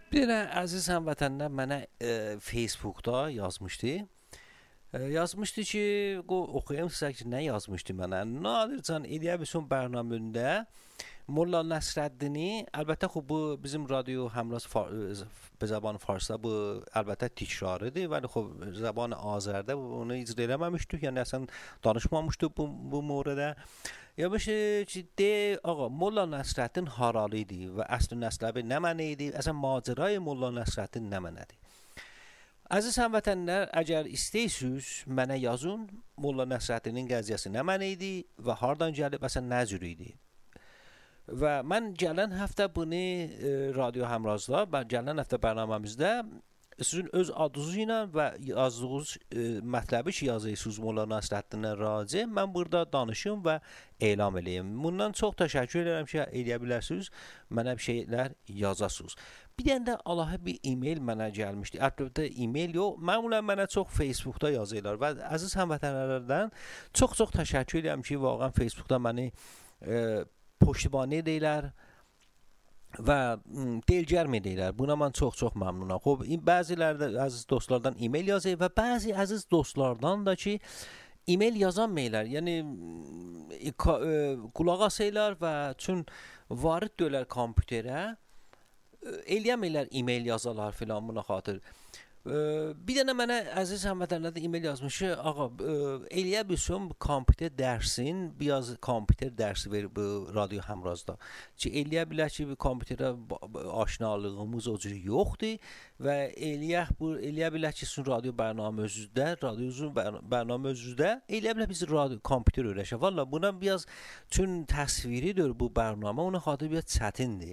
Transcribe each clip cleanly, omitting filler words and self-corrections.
Bir dənə əziz həmvətənlər mənə Facebookda yazmışdı. Yazmışdı ki, oxuyum sizə ki, nə yazmışdı mənə. Nadir can eləyə bilsin bərnaməsində Molla Nəsrəddini, əlbəttə xub bu bizim radyo Həmraz به زبان فارسی bu əlbəttə təkrarıdır, ولی خب زبان Azərdə bunu icra eləməmişdi, yəni əslən danışmamışdı bu mövzuda. Yamışdı ki, de ağa Molla Nəsrəddin haralı idi və əsl nəsəbi nə mənə idi? Əslən macəray Molla Nəsrəddin nə mənədir? Əziz həmvətənlər, əgər istəyirsiniz mənə yazın, Molla Nəsrəddinin qəziyyəsi nə mənə idi və hardan gəlib, əslən nə cür idi? Və mən gələn həftə bunu radyo Həmrazda, gələn həftə bərnaməmizdə sizin öz adınız ilə və yazdığınız mətləbi ki, yazırsınız Molla Nəsrəddinə raci, mən burada danışım və elan eləyim. Bundan çox təşəkkür edirəm ki, eləyə bilərsiniz, mənə bir şeylər yazasınız. Bir dənə də Allah'a bir e-mail mənə gəlmişdi. Əlbəttə e-mail yox, məmulən mənə çox Facebookda yazırlar və əziz həmvətənlərdən çox təşəkkür edirəm ki, vaqəən Facebookda məni پشتیبانی deyirlər və dilgərmi deyirlər. Buna mən çox məmnunam. Xoş, bəziləri də əziz dostlardan e-mail yazır və bəzi əziz dostlardan da ki, e-mail yazanmayırlar. Yəni qulaq asırlar və çün varid deyirlər kompüterə, eləyəmirlər e-mail yazalar filan buna xatir. Bir dənə mənə əziz həmvətənlərdə e-mail yazmış ki, ağa eləyə bilsin kompüter dərsin, biraz kompüter dərsi verir bu radyo Həmrazda. Ki eləyə bilər ki, kompüterə aşinalığımız o cür yoxdur və eləyə bilər ki, sizin radyo bərnaməmizdə, radyonuzun bərnaməmizdə eləyə bilər biz radyo kompüter öyrəşək. Valla buna biraz çün təsviridir bu bərnamə, ona xatir biraz çətindir.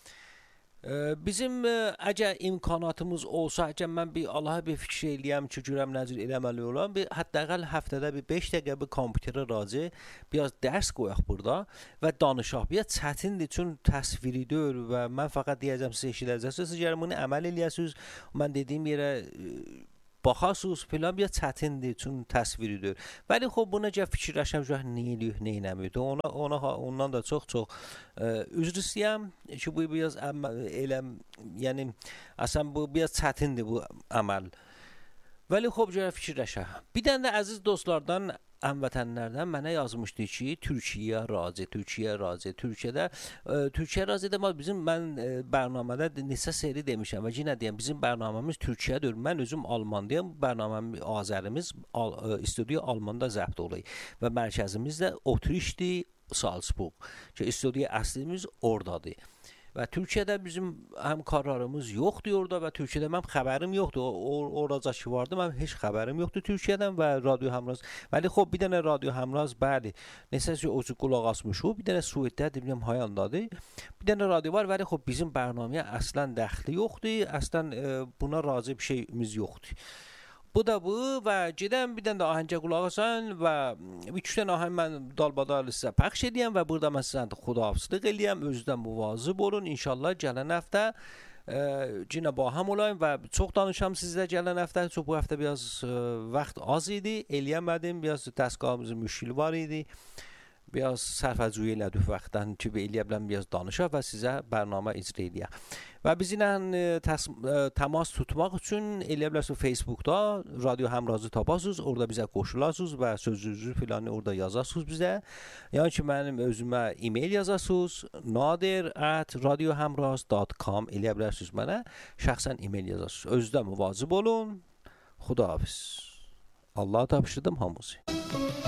Bizim əgər imkanatımız olsa, əgər mən Allah'a bir fikir eləyəm ki, görəm necə eləməli olam, hətta həftədə bir 5 dəqiqə bir kompüterə raci biraz dərs qoyaq burada və danışaq. Biraz çətindir, çün təsviridir və mən fəqət deyəcəm sizə eşidəcəksiniz. Əgər bunu əməl eləyəsiniz, mən dediyim yerə baxasınız filan biraz çətindir, çün təsviridir. Bəli, xub buna gəl fikirləşəm ki, nə eləyir, nə eləmir. Ondan da çox üzr istəyirəm ki, bu biraz yəni əslən bu biraz çətindir bu əməl. Bəli, xub gəl fikirləşək. Bir dənə də əziz dostlardan həmvətənlərdən mənə yazmışdı ki, Türkiyə raci. Türkiyədə bizim mən bərnamədə neçə seri demişəm və yenə deyəm, bizim bərnaməmiz Türkiyədir. Mən özüm Almandayam, bərnaməmiz Azərimiz studiya Almanda zəbt olub və mərkəzimiz də Otrişdir, Salzburg. Ki studiya əslimiz oradadır. Və Türkiyədə bizim həmkarlarımız yoxdur orada və Türkiyədə mənim xəbərim yoxdur. Orada ki vardı, mənim heç xəbərim yoxdur Türkiyədən və radyo Həmraz. Bəli, xub bir dənə radyo Həmraz, bəli. Nəsəsə o qulaq asmışıq. Bir dənə Sueddə bilmirəm hayandadır. Bir dənə radyo var, bəli, xub bizim bərnaməyə əslən dəxli yoxdur. Əslən buna razı bir şeyimiz yoxdur. Bu da bu və gedəm bir dənə də ahəngə qulaq asan və 3 dənə ahəng mən dalbadal sizə pəxş edəyəm və burada mən sizə xudahafizlik eləyəm. Özünüzdən müvazib olun. İnşallah gələn həftə yenə baham olayım və çox danışam sizə gələn həftə. Çox bu həftə biraz vaxt az idi. Eləyəmədim. Biraz təsqamızın müşkili var idi. Biraz sərfəcuyi elədik vaxtdan ki, eləyə biləm biraz danışaq və sizə bərnamə icra edəyək. Və biz ilə təmas tutmaq üçün eləyə bilərsiniz Facebookda radyo Həmrazı tapasınız, orada bizə qoşulasınız və sözünüzü filanı orada yazasınız bizə. Yəni ki, mənim özümə e-mail yazasınız, nadir@radiohamraz.com eləyə bilərsiniz mənə, şəxsən e-mail yazasınız. Özünüzdən müvazib olun. Xudahafiz. Allah tapşırdım hamınızı.